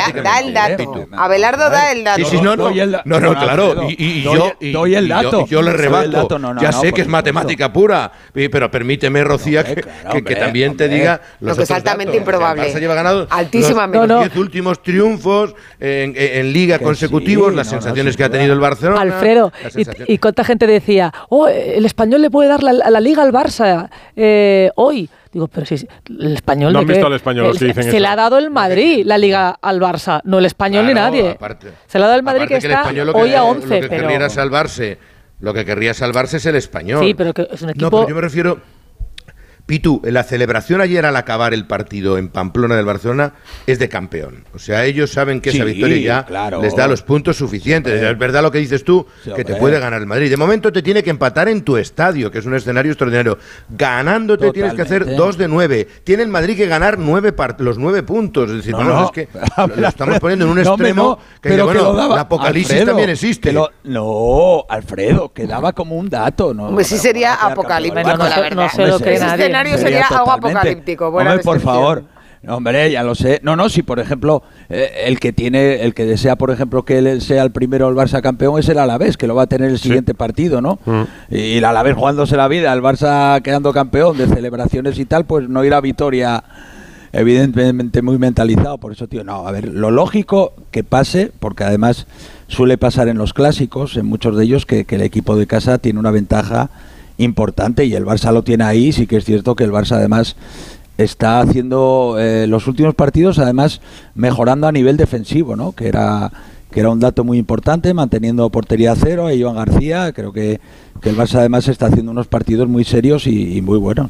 Da el dato. Abelardo da el dato. Sí, no, claro. Doy el dato. Yo le rebato. Ya sé que es matemática pura, pero permíteme, Rocía, que también te diga lo que es altamente improbable. El Barça lleva ganado altísimamente. los 10 últimos triunfos en Liga consecutivos, las sensaciones que ha tenido el Barcelona. Alfredo, y cuánta gente decía, el Español le puede dar la Liga al Barça hoy. Digo, pero si el Español... No han visto al Español los que dicen eso. Se le ha dado el Madrid la Liga al Barça, no el Español ni nadie. Aparte, se le ha dado el Madrid que está hoy a 11. Lo que querría salvarse es el Español. Sí, pero que es un equipo... No, pero yo me refiero... Pitu, la celebración ayer al acabar el partido en Pamplona del Barcelona es de campeón. O sea, ellos saben que esa victoria ya les da los puntos suficientes. Es verdad lo que dices tú, que te puede ganar el Madrid. De momento te tiene que empatar en tu estadio, que es un escenario extraordinario. Ganándote tienes que hacer 2 de 9. Tiene el Madrid que ganar los 9 puntos. Es decir, es que lo estamos poniendo en un extremo que la apocalipsis Alfredo, también existe. Alfredo, quedaba como un dato. Pues sí sería apocalíptico, la verdad. No se lo cree nadie. Sería algo apocalíptico. Hombre, por favor. Hombre, ya lo sé. No, si por ejemplo el que desea, por ejemplo, que él sea el primero el Barça campeón es el Alavés, que lo va a tener el siguiente partido, ¿no? Y el Alavés jugándose la vida, el Barça quedando campeón de celebraciones y tal, pues no irá a Vitoria evidentemente muy mentalizado. Por eso, tío, a ver, lo lógico que pase, porque además suele pasar en los clásicos, en muchos de ellos, que el equipo de casa tiene una ventaja importante y el Barça lo tiene ahí. Sí que es cierto que el Barça además está haciendo los últimos partidos además mejorando a nivel defensivo, ¿no? Que era un dato muy importante, manteniendo portería a cero a Joan García. Creo que el Barça además está haciendo unos partidos muy serios y muy buenos.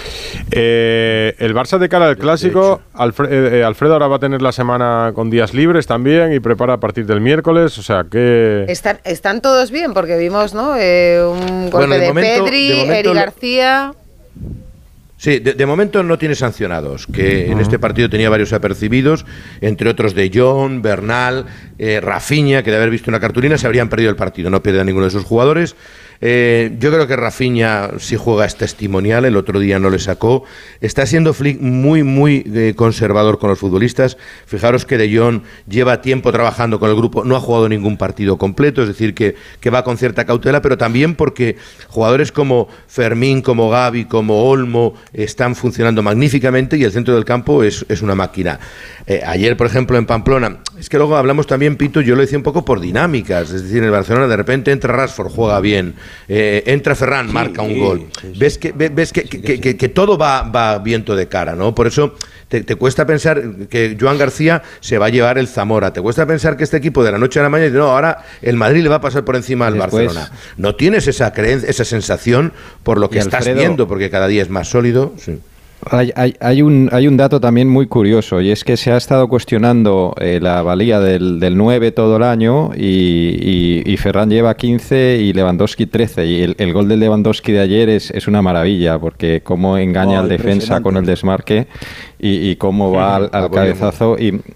El Barça de cara al clásico, Alfredo ahora va a tener la semana con días libres también y prepara a partir del miércoles, o sea que... Están todos bien, porque vimos, ¿no? Un golpe de Pedri, Eric García... Sí, de momento no tiene sancionados, que en este partido tenía varios apercibidos, entre otros De Jong, Bernal, Rafinha, que de haber visto una cartulina se habrían perdido el partido, no pierde a ninguno de sus jugadores. Yo creo que Rafinha, si juega, es testimonial, el otro día no le sacó. Está siendo Flick muy conservador con los futbolistas. Fijaros que De Jong lleva tiempo trabajando con el grupo, no ha jugado ningún partido completo, es decir, que va con cierta cautela, pero también porque jugadores como Fermín, como Gavi, como Olmo están funcionando magníficamente y el centro del campo es una máquina. Ayer, por ejemplo, en Pamplona, es que luego hablamos también, Pito, yo lo decía un poco por dinámicas, es decir, en el Barcelona de repente entra Rashford, juega bien, entra Ferran, marca un gol. Ves que todo va viento de cara, ¿no? Por eso te cuesta pensar que Joan García se va a llevar el Zamora, te cuesta pensar que este equipo de la noche a la mañana dice, no, ahora el Madrid le va a pasar por encima al Barcelona. No tienes esa creencia, esa sensación por lo que estás viendo, porque cada día es más sólido. Sí. Hay un dato también muy curioso, y es que se ha estado cuestionando la valía del 9 todo el año, y Ferran lleva 15 y Lewandowski 13, y el gol de Lewandowski de ayer es una maravilla, porque cómo engaña al defensa con el desmarque y cómo va al cabezazo.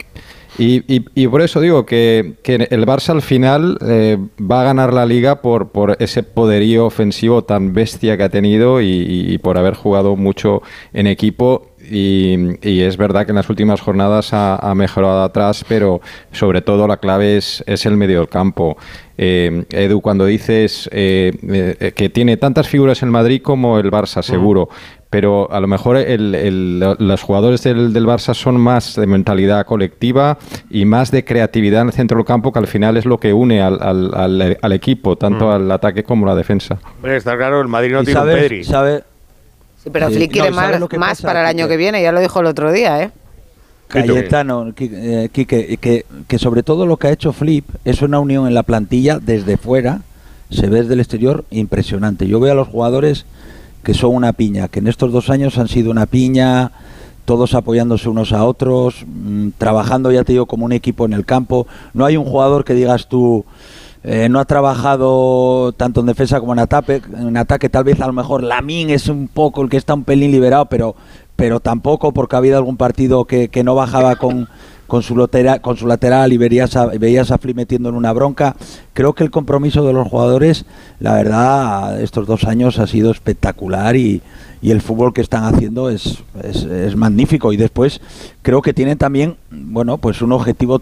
Y por eso digo que el Barça al final va a ganar la Liga por ese poderío ofensivo tan bestia que ha tenido y por haber jugado mucho en equipo. Y es verdad que en las últimas jornadas ha mejorado atrás, pero sobre todo la clave es el medio del campo. Edu, cuando dices que tiene tantas figuras el Madrid como el Barça, seguro, pero a lo mejor los jugadores del Barça son más de mentalidad colectiva y más de creatividad en el centro del campo, que al final es lo que une al equipo, tanto al ataque como a la defensa. Está claro, el Madrid no tiene un Pedri. Sí, pero Flick quiere más para el año que viene, ya lo dijo el otro día, ¿eh? Cayetano, que sobre todo lo que ha hecho Flick es una unión en la plantilla desde fuera, se ve desde el exterior impresionante. Yo veo a los jugadores que son una piña, que en estos 2 años han sido una piña, todos apoyándose unos a otros, trabajando, ya te digo, como un equipo en el campo. No hay un jugador que digas tú, no ha trabajado tanto en defensa como en ataque. Tal vez a lo mejor Lamine es un poco el que está un pelín liberado, pero tampoco, porque ha habido algún partido que no bajaba con su lateral y veías a Flick metiendo en una bronca. Creo que el compromiso de los jugadores, la verdad, estos 2 años ha sido espectacular y el fútbol que están haciendo es magnífico. Y después creo que tienen también, bueno, pues un objetivo